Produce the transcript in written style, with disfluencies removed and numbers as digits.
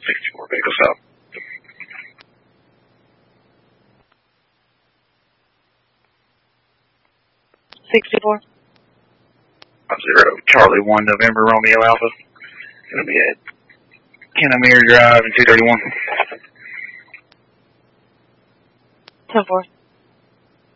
64 vehicle south. 64. 0 Charlie 1 November Romeo Alpha. Going to be at Kenamere Drive and 231. 10-4.